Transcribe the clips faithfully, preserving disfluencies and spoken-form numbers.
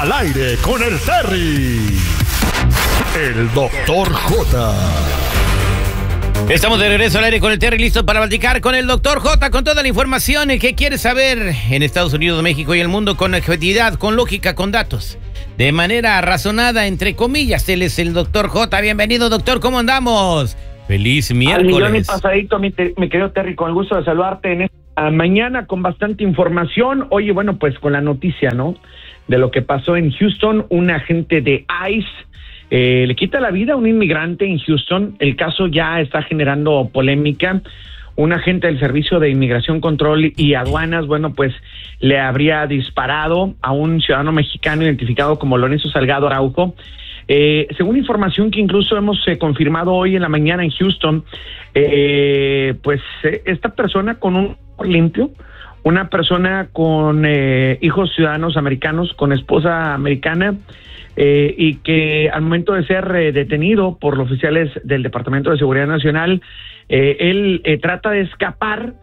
Al aire con el Terry. El doctor J. Estamos de regreso al aire con el Terry, listo para platicar con el doctor J, con toda la información que quiere saber en Estados Unidos, México y el mundo, con objetividad, con lógica, con datos, de manera razonada, entre comillas. Él es el doctor J. Bienvenido, doctor, ¿cómo andamos? Feliz miércoles. Al millón y pasadito, mi, mi querido Terry, con el gusto de saludarte en esta mañana con bastante información. Oye, bueno, pues con la noticia, ¿no?, de lo que pasó en Houston. Un agente de ICE eh, le quita la vida a un inmigrante en Houston. El caso ya está generando polémica. Un agente del Servicio de Inmigración, Control y Aduanas, bueno, pues le habría disparado a un ciudadano mexicano identificado como Lorenzo Salgado Araujo. Eh, según información que incluso hemos eh, confirmado hoy en la mañana en Houston, eh, pues eh, esta persona con un limpio, una persona con eh, hijos ciudadanos americanos, con esposa americana, eh, y que al momento de ser eh, detenido por los oficiales del Departamento de Seguridad Nacional, eh, él eh, trata de escapar.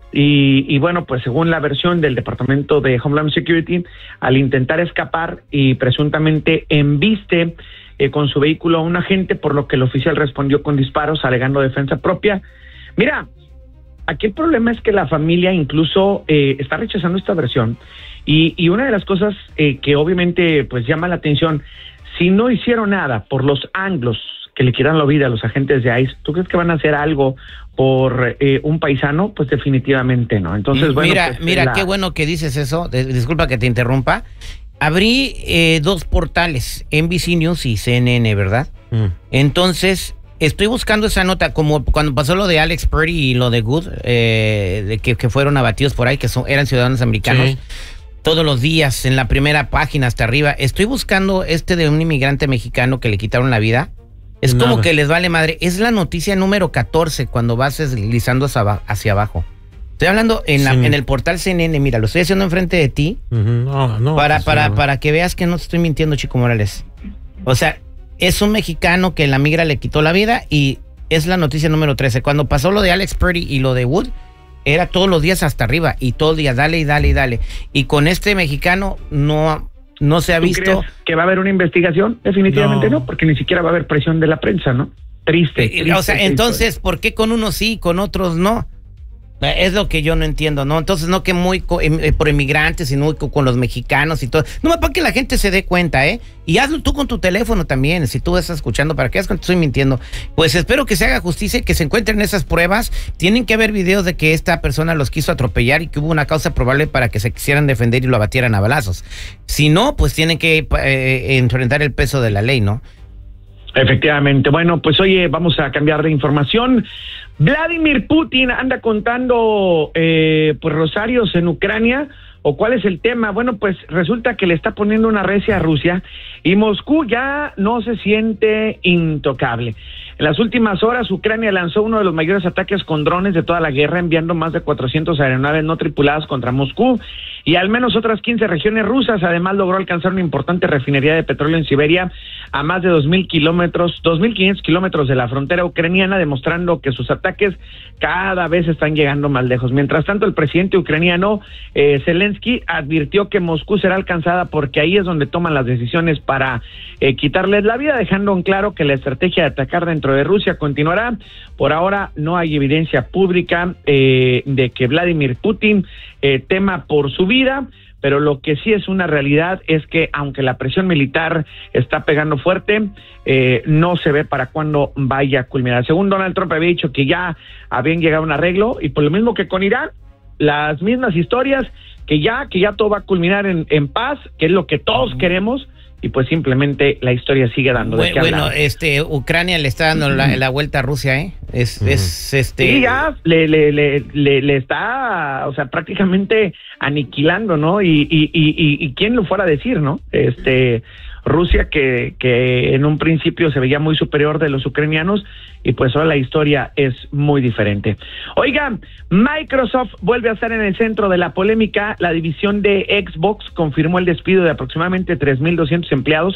Y, y bueno, pues según la versión del Departamento de Homeland Security, al intentar escapar y presuntamente embiste eh, con su vehículo a un agente, por lo que el oficial respondió con disparos alegando defensa propia. Mira, aquí el problema es que la familia incluso eh, está rechazando esta versión, y, y una de las cosas eh, que obviamente pues llama la atención, si no hicieron nada por los anglos que le quieran la vida a los agentes de ICE, ¿tú crees que van a hacer algo por eh, un paisano? Pues definitivamente no. Entonces, bueno, mira, pues, mira, la... qué bueno que dices eso. Disculpa que te interrumpa. Abrí eh, dos portales, N B C News y C N N, ¿verdad? Mm. Entonces, estoy buscando esa nota, como cuando pasó lo de Alex Purdy y lo de Good, eh, de que, que fueron abatidos por ahí, que son, eran ciudadanos americanos. Sí. Todos los días, en la primera página hasta arriba. Estoy buscando este de un inmigrante mexicano que le quitaron la vida. Es Nada. Como que les vale madre. Es la noticia número catorce cuando vas deslizando hacia abajo. Estoy hablando en, la, sí. en el portal C N N. Mira, lo estoy haciendo enfrente de ti. Uh-huh. no, no, para, para, no. para que veas que no te estoy mintiendo, Chico Morales. O sea, es un mexicano que la migra le quitó la vida y es la noticia número trece. Cuando pasó lo de Alex Purdy y lo de Wood, era todos los días hasta arriba y todo el día dale y dale y dale. Y con este mexicano no... No se ha visto. ¿Tú crees que va a haber una investigación? Definitivamente no, no, porque ni siquiera va a haber presión de la prensa, ¿no? Triste. triste o sea, entonces, ¿por qué con unos sí y con otros no? Es lo que yo no entiendo, ¿no? Entonces, no que muy eh, por inmigrantes, sino con los mexicanos y todo. No, para que la gente se dé cuenta, ¿eh? Y hazlo tú con tu teléfono también, si tú estás escuchando, para que veas que te estoy mintiendo. Pues espero que se haga justicia y que se encuentren esas pruebas. Tienen que haber videos de que esta persona los quiso atropellar y que hubo una causa probable para que se quisieran defender y lo abatieran a balazos. Si no, pues tienen que eh, enfrentar el peso de la ley, ¿no? Efectivamente. Bueno, pues oye, vamos a cambiar de información. Vladimir Putin anda contando eh, pues rosarios en Ucrania. ¿O cuál es el tema? Bueno, pues resulta que le está poniendo una recia a Rusia y Moscú ya no se siente intocable. En las últimas horas, Ucrania lanzó uno de los mayores ataques con drones de toda la guerra, enviando más de cuatrocientas aeronaves no tripuladas contra Moscú y al menos otras quince regiones rusas. Además, logró alcanzar una importante refinería de petróleo en Siberia a más de dos mil kilómetros, dos mil quinientos kilómetros de la frontera ucraniana, demostrando que sus ataques cada vez están llegando más lejos. Mientras tanto, el presidente ucraniano eh, Zelensky advirtió que Moscú será alcanzada porque ahí es donde toman las decisiones para eh, quitarles la vida, dejando en claro que la estrategia de atacar dentro de Rusia continuará. Por ahora no hay evidencia pública eh, de que Vladimir Putin eh, tema por su vida, pero lo que sí es una realidad es que aunque la presión militar está pegando fuerte, eh, no se ve para cuándo vaya a culminar. Según Donald Trump había dicho que ya habían llegado a un arreglo, y por lo mismo que con Irán, las mismas historias, que ya que ya todo va a culminar en, en paz, que es lo que todos queremos, y pues simplemente la historia sigue dando bueno, de qué hablar. Bueno, este, Ucrania le está dando la, la vuelta a Rusia, ¿eh? Es, uh-huh. es este... Sí, ya, le, le, le, le, le está, o sea, prácticamente aniquilando, ¿no? Y, y, y, y quién lo fuera a decir, ¿no? Este... Rusia que, que en un principio se veía muy superior de los ucranianos, y pues ahora la historia es muy diferente. Oigan, Microsoft vuelve a estar en el centro de la polémica. La división de Xbox confirmó el despido de aproximadamente tres mil doscientos empleados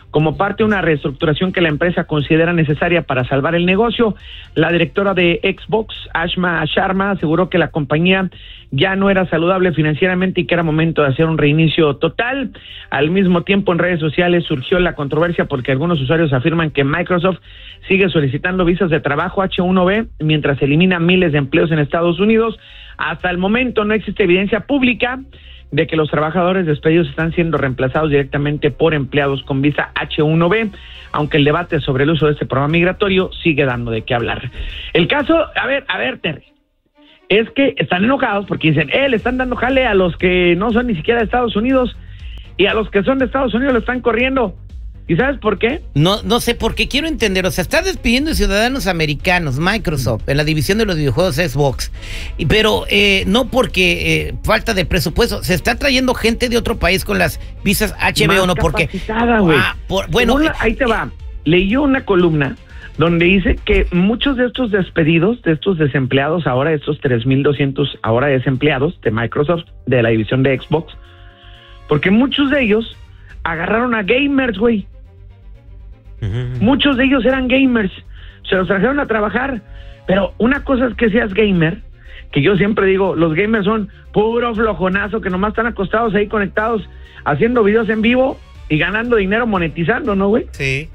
como parte de una reestructuración que la empresa considera necesaria para salvar el negocio. La directora de Xbox, Ashma Sharma, aseguró que la compañía ya no era saludable financieramente y que era momento de hacer un reinicio total. Al mismo tiempo, en redes sociales surgió la controversia porque algunos usuarios afirman que Microsoft sigue solicitando visas de trabajo H uno B mientras elimina miles de empleos en Estados Unidos. Hasta el momento no existe evidencia pública de que los trabajadores despedidos están siendo reemplazados directamente por empleados con visa H uno B, aunque el debate sobre el uso de este programa migratorio sigue dando de qué hablar. El caso, a ver, a ver, Terry, es que están enojados porque dicen, eh, le están dando jale a los que no son ni siquiera de Estados Unidos y a los que son de Estados Unidos lo están corriendo. ¿Y sabes por qué? No, no sé, porque quiero entender, o sea, está despidiendo ciudadanos americanos, Microsoft, en la división de los videojuegos Xbox, y, pero eh, no porque eh, falta de presupuesto, se está trayendo gente de otro país con las visas H B O, no porque... Ah, por, bueno, una, ahí te va, leyó una columna donde dice que muchos de estos despedidos, de estos desempleados, ahora estos tres mil doscientos ahora desempleados de Microsoft, de la división de Xbox, porque muchos de ellos agarraron a gamers, güey. Uh-huh. Muchos de ellos eran gamers, se los trajeron a trabajar, pero una cosa es que seas gamer, que yo siempre digo, los gamers son puro flojonazo, que nomás están acostados ahí conectados, haciendo videos en vivo y ganando dinero monetizando, ¿no, güey? Sí.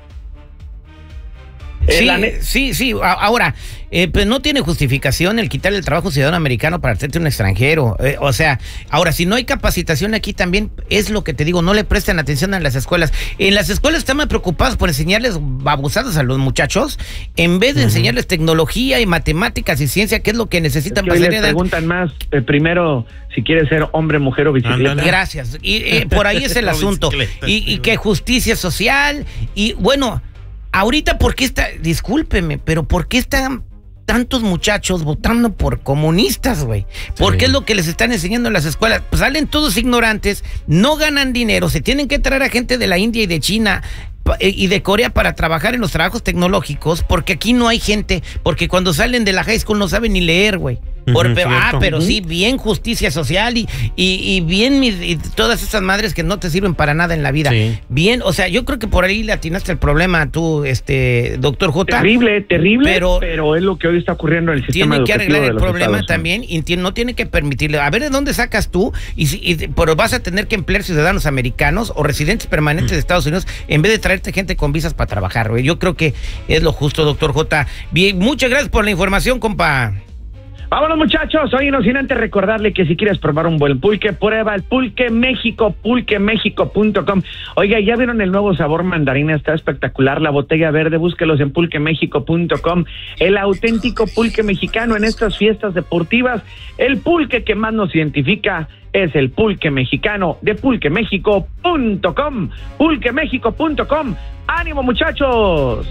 Sí, sí, sí, ahora, eh, pues no tiene justificación el quitarle el trabajo a un ciudadano americano para hacerte un extranjero, eh, o sea, ahora, si no hay capacitación aquí también, es lo que te digo, no le prestan atención a las escuelas. En las escuelas están más preocupados por enseñarles babosadas a los muchachos, en vez de uh-huh. enseñarles tecnología y matemáticas y ciencia, que es lo que necesitan. Es que para les preguntan más, eh, primero, si quieres ser hombre, mujer o bicicleta. Ándale. Gracias, y eh, por ahí es el asunto, y, y que justicia social, y bueno... Ahorita, ¿por qué está, discúlpeme, pero por qué están tantos muchachos votando por comunistas, güey? ¿Por qué sí. es lo que les están enseñando en las escuelas? Pues salen todos ignorantes, no ganan dinero, se tienen que traer a gente de la India y de China y de Corea para trabajar en los trabajos tecnológicos, porque aquí no hay gente, porque cuando salen de la high school no saben ni leer, güey. Por, uh-huh, pero, ah, pero sí, bien justicia social y, y, y bien mis, y todas esas madres que no te sirven para nada en la vida. Sí. Bien, o sea, yo creo que por ahí le atinaste el problema tú, este, doctor J. Terrible, terrible, pero, pero es lo que hoy está ocurriendo en el sistema educativo. Tiene que arreglar el problema Estados, también y tiene, no tiene que permitirle. A ver de dónde sacas tú, y, y pero vas a tener que emplear ciudadanos americanos o residentes permanentes mm. de Estados Unidos en vez de traerte gente con visas para trabajar, güey. Yo creo que es lo justo, doctor J. Bien, muchas gracias por la información, compa. Vámonos, muchachos. Oye, no sin antes recordarle que si quieres probar un buen pulque, prueba el Pulque México, pulque méxico punto com. Oiga, ¿ya vieron el nuevo sabor mandarina? Está espectacular. La botella verde, búsquelos en pulque méxico punto com. El auténtico pulque mexicano en estas fiestas deportivas. El pulque que más nos identifica es el pulque mexicano de pulque méxico punto com. pulque méxico punto com. ¡Ánimo, muchachos!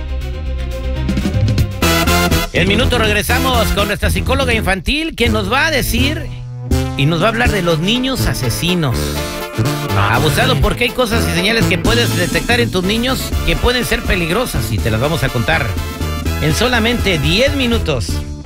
En minuto regresamos con nuestra psicóloga infantil que nos va a decir y nos va a hablar de los niños asesinos. Abusados, porque hay cosas y señales que puedes detectar en tus niños que pueden ser peligrosas y te las vamos a contar en solamente diez minutos.